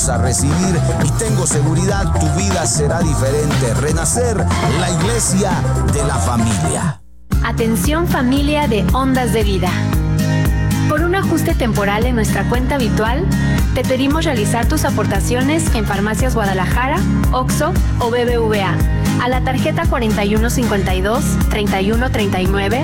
vamos a recibir y tengo seguridad tu vida será diferente. Renacer, la iglesia de la familia. Atención familia de Ondas de Vida. Por un ajuste temporal en nuestra cuenta habitual, te pedimos realizar tus aportaciones en Farmacias Guadalajara, OXXO o BBVA a la tarjeta 4152 3139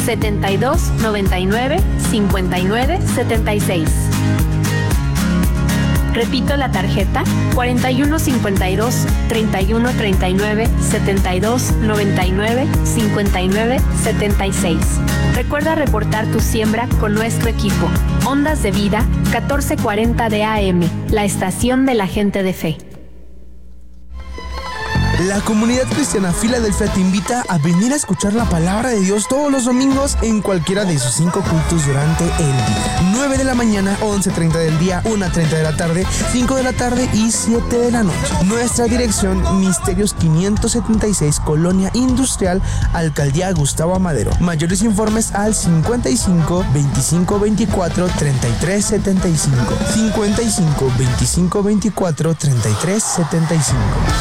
7299 5976. Repito la tarjeta 4152 3139 7299 5976. Recuerda reportar tu siembra con nuestro equipo. Ondas de Vida, 1440 de AM, la estación de la gente de fe. La comunidad cristiana Filadelfia te invita a venir a escuchar la palabra de Dios todos los domingos en cualquiera de sus 5 cultos durante el día. 9 de la mañana, 11:30 del día, 1:30 de la tarde, 5 de la tarde y 7 de la noche. Nuestra dirección, Misterios 576, Colonia Industrial, Alcaldía Gustavo Amadero. Mayores informes al 55 25 24 33 75. 55 25 24 33 75.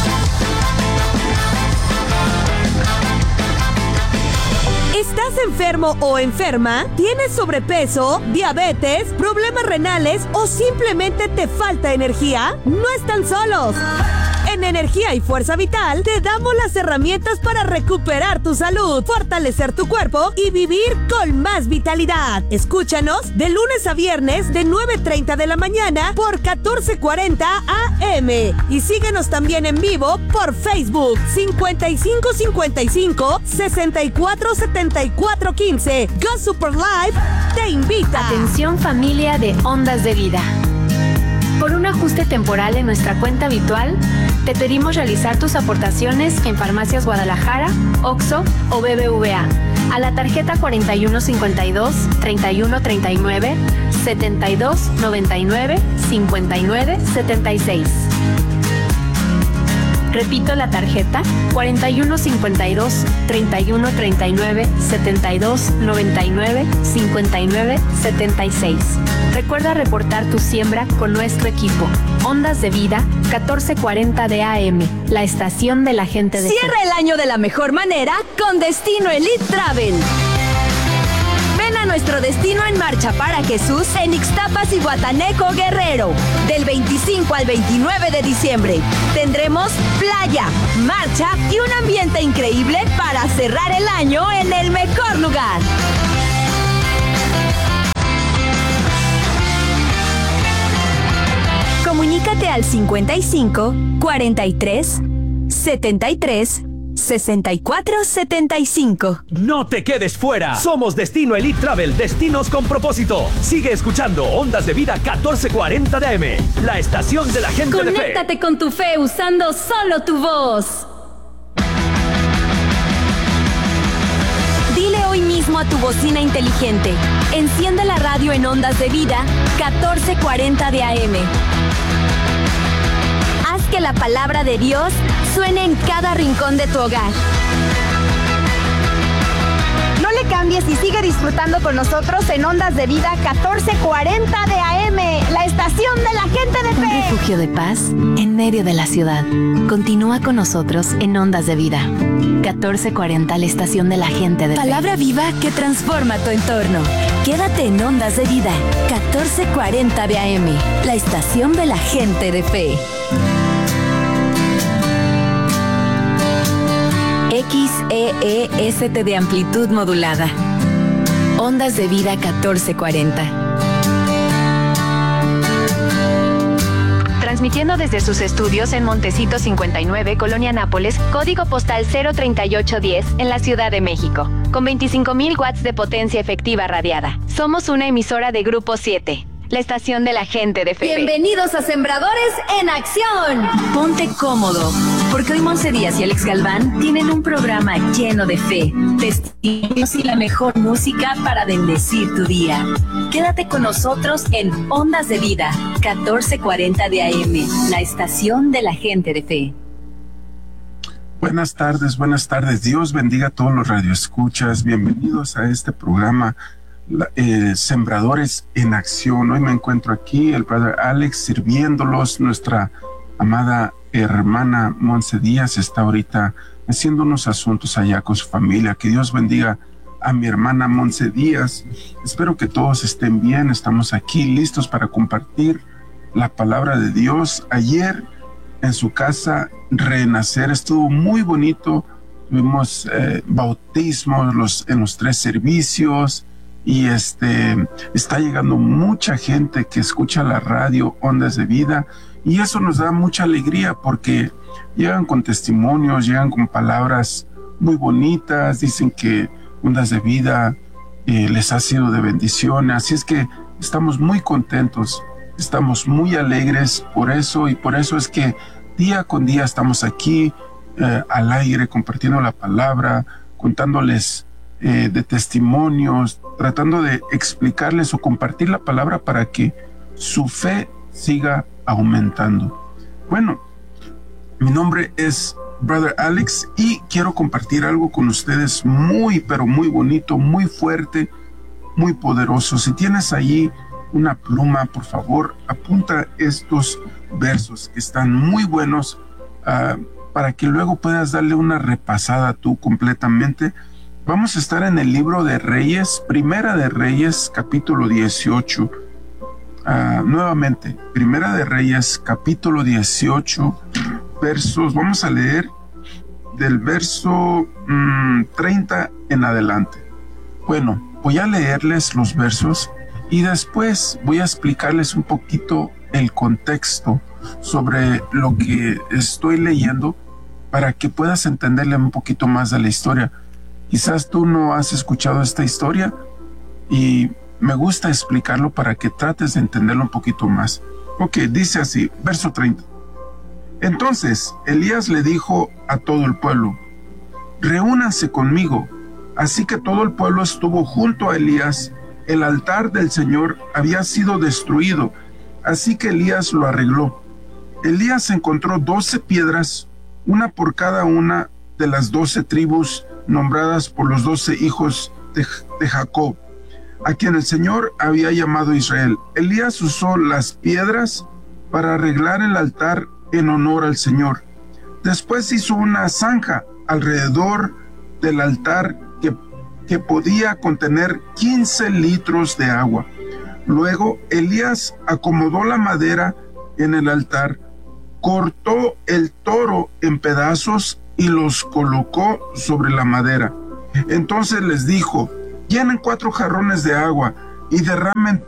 ¿Estás enfermo o enferma? ¿Tienes sobrepeso, diabetes, problemas renales o simplemente te falta energía? No están solos. En Energía y Fuerza Vital te damos las herramientas para recuperar tu salud, fortalecer tu cuerpo y vivir con más vitalidad. Escúchanos de lunes a viernes de 9:30 de la mañana por 1440 AM y síguenos también en vivo por Facebook 5555 64 74 15. Go Super Live te invita. Atención familia de Ondas de Vida. Por un ajuste temporal en nuestra cuenta habitual, te pedimos realizar tus aportaciones en Farmacias Guadalajara, OXXO o BBVA a la tarjeta 4152 3139 7299 5976. Repito la tarjeta 4152 3139 7299 5976. Recuerda reportar tu siembra con nuestro equipo. Ondas de Vida, 1440 de AM, la estación de la gente de fe. Cierra el año de la mejor manera con Destino Elite Travel. Ven a nuestro Destino en Marcha para Jesús en Ixtapas y Guataneco, Guerrero. Del 25 al 29 de diciembre. Tendremos playa, marcha y un ambiente increíble para cerrar el año en el mejor lugar. Comunícate al 55 43 73 6475. No te quedes fuera. Somos Destino Elite Travel, destinos con propósito. Sigue escuchando Ondas de Vida 1440 de AM, la estación de la gente de fe. Conéctate con tu fe usando solo tu voz. Dile hoy mismo a tu bocina inteligente: enciende la radio en Ondas de Vida 1440 de AM. Haz que la palabra de Dios suene en cada rincón de tu hogar. No le cambies y sigue disfrutando con nosotros en Ondas de Vida 1440 de AM, la estación de la gente de fe. Un refugio de paz en medio de la ciudad. Continúa con nosotros en Ondas de Vida 1440, la estación de la gente de fe. Palabra viva que transforma tu entorno. Quédate en Ondas de Vida 1440 de AM, la estación de la gente de fe. XEEST de amplitud modulada. Ondas de Vida 1440. Transmitiendo desde sus estudios en Montecito 59, Colonia Nápoles, código postal 03810, en la Ciudad de México, con 25,000 watts de potencia efectiva radiada. Somos una emisora de Grupo 7, la estación de la gente de fe. Bienvenidos a Sembradores en Acción. Ponte cómodo, porque hoy Monse Díaz y Alex Galván tienen un programa lleno de fe, testimonios y la mejor música para bendecir tu día. Quédate con nosotros en Ondas de Vida 1440 de AM, la estación de la gente de fe. Buenas tardes. Dios bendiga a todos los radioescuchas. Bienvenidos a este programa Sembradores en Acción. Hoy me encuentro aquí, el Brother Alex, sirviéndolos. Nuestra amada hermana Monse Díaz está ahorita haciendo unos asuntos allá con su familia. Que Dios bendiga a mi hermana Monse Díaz. Espero que todos estén bien. Estamos aquí listos para compartir la palabra de Dios. Ayer en su casa Renacer estuvo muy bonito. Tuvimos bautismos en los 3 servicios y está llegando mucha gente que escucha la radio Ondas de Vida, y eso nos da mucha alegría porque llegan con testimonios, llegan con palabras muy bonitas, dicen que Ondas de Vida les ha sido de bendición. Así es que estamos muy contentos, estamos muy alegres por eso, y por eso es que día con día estamos aquí al aire compartiendo la palabra, contándoles de testimonios, tratando de explicarles o compartir la palabra para que su fe siga aumentando. Bueno, mi nombre es Brother Alex y quiero compartir algo con ustedes muy, pero muy bonito, muy fuerte, muy poderoso. Si tienes allí una pluma, por favor, apunta estos versos que están muy buenos, para que luego puedas darle una repasada tú completamente. Vamos a estar en el libro de Reyes, Primera de Reyes, capítulo 18. Nuevamente, Primera de Reyes, capítulo 18, versos, vamos a leer del verso 30 en adelante. Bueno, voy a leerles los versos y después voy a explicarles un poquito el contexto sobre lo que estoy leyendo para que puedas entenderle un poquito más de la historia. Quizás tú no has escuchado esta historia y me gusta explicarlo para que trates de entenderlo un poquito más. Ok, dice así, verso 30. Entonces Elías le dijo a todo el pueblo: reúnanse conmigo. Así que todo el pueblo estuvo junto a Elías. El altar del Señor había sido destruido, así que Elías lo arregló. Elías encontró 12 piedras, una por cada una de las 12 tribus nombradas por los 12 hijos de Jacob, a quien el Señor había llamado Israel. Elías usó las piedras para arreglar el altar en honor al Señor. Después hizo una zanja alrededor del altar que podía contener 15 litros de agua. Luego Elías acomodó la madera en el altar, cortó el toro en pedazos y los colocó sobre la madera. Entonces les dijo: llenen 4 jarrones de agua y derramen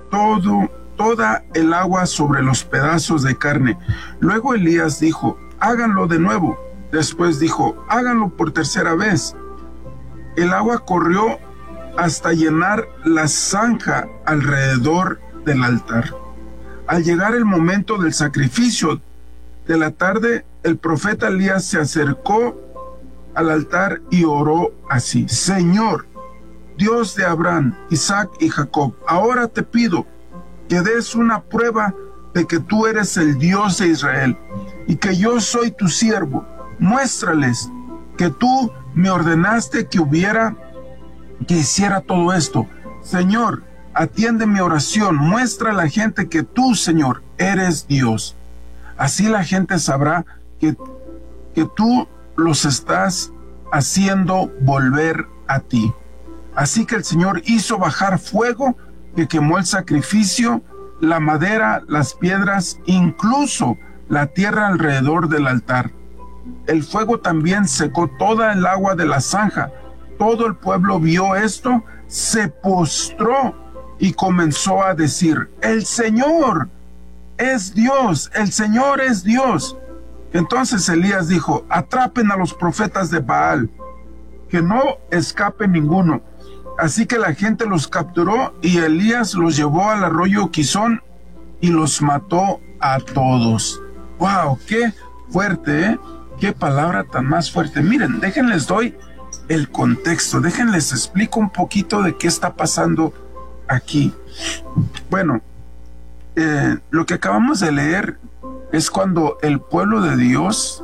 toda el agua sobre los pedazos de carne. Luego Elías dijo: háganlo de nuevo. Después dijo: háganlo por tercera vez. El agua corrió hasta llenar la zanja alrededor del altar. Al llegar el momento del sacrificio de la tarde, el profeta Elías se acercó al altar y oró así: Señor, Dios de Abraham, Isaac y Jacob, ahora te pido que des una prueba de que tú eres el Dios de Israel y que yo soy tu siervo. Muéstrales que tú me ordenaste que hiciera todo esto. Señor, atiende mi oración. Muestra a la gente que tú, Señor, eres Dios. Así la gente sabrá que tú los estás haciendo volver a ti. Así que el Señor hizo bajar fuego que quemó el sacrificio, la madera, las piedras, incluso la tierra alrededor del altar. El fuego también secó toda el agua de la zanja. Todo el pueblo vio esto, se postró y comenzó a decir: el Señor es Dios, el Señor es Dios. Entonces Elías dijo: atrapen a los profetas de Baal, que no escape ninguno. Así que la gente los capturó y Elías los llevó al arroyo Quizón y los mató a todos. ¡Wow! ¡Qué fuerte, eh! ¡Qué palabra tan más fuerte! Miren, déjenles doy el contexto, déjenles explico un poquito de qué está pasando aquí. Bueno, lo que acabamos de leer es cuando el pueblo de Dios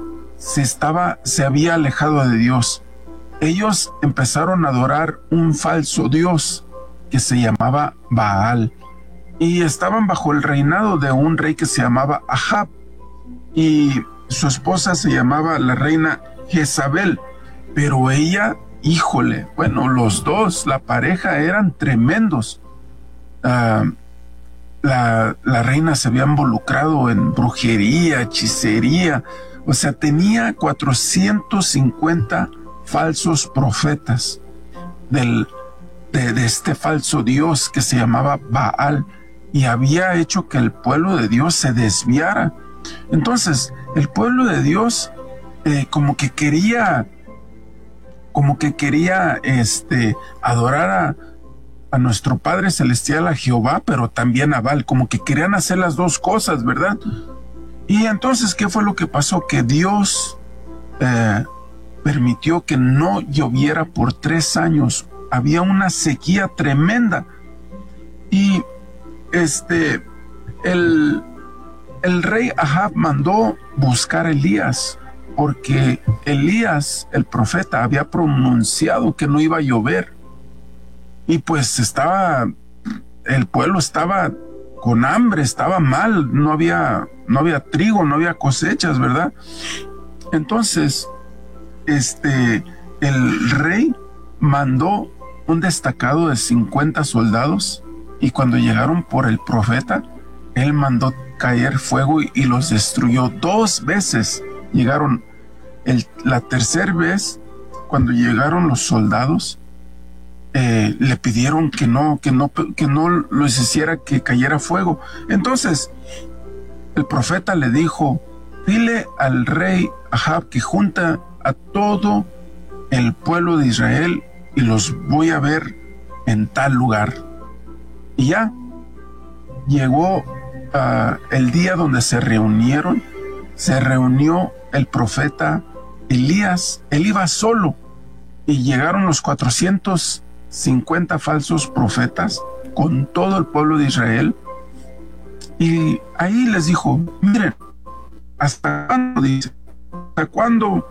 se había alejado de Dios. Ellos empezaron a adorar un falso Dios que se llamaba Baal, y estaban bajo el reinado de un rey que se llamaba Ahab, y su esposa se llamaba la reina Jezabel. Pero ella, híjole, bueno, los dos, la pareja, eran tremendos. La reina se había involucrado en brujería, hechicería, o sea, tenía 450 falsos profetas de este falso dios que se llamaba Baal, y había hecho que el pueblo de Dios se desviara. Entonces, el pueblo de Dios como que quería adorar a nuestro Padre Celestial, a Jehová, pero también a Baal, como que querían hacer las dos cosas, ¿verdad? Y entonces, ¿qué fue lo que pasó? Que Dios permitió que no lloviera por 3 años. Había una sequía tremenda. Y el rey Ahab mandó buscar a Elías, porque Elías, el profeta, había pronunciado que no iba a llover. Y pues el pueblo estaba con hambre, estaba mal, no había trigo, no había cosechas, ¿verdad? Entonces, el rey mandó un destacado de 50 soldados, y cuando llegaron por el profeta, él mandó caer fuego y los destruyó 2 veces. Llegaron la tercera vez, cuando llegaron los soldados, le pidieron que no los hiciera que cayera fuego. Entonces el profeta le dijo: dile al rey Ahab que junta a todo el pueblo de Israel y los voy a ver en tal lugar. Y ya llegó el día donde se reunió el profeta Elías. Él iba solo, y llegaron los 450 falsos profetas con todo el pueblo de Israel, y ahí les dijo: miren, ¿hasta cuándo? Dice, ¿hasta cuándo